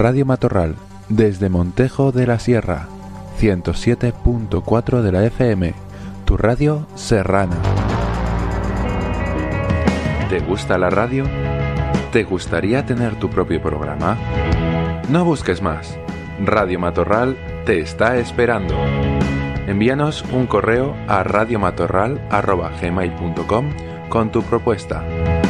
Radio Matorral, desde Montejo de la Sierra, 107.4 de la FM, tu radio serrana. ¿Te gusta la radio? ¿Te gustaría tener tu propio programa? No busques más. Radio Matorral te está esperando. Envíanos un correo a radiomatorral@gmail.com con tu propuesta.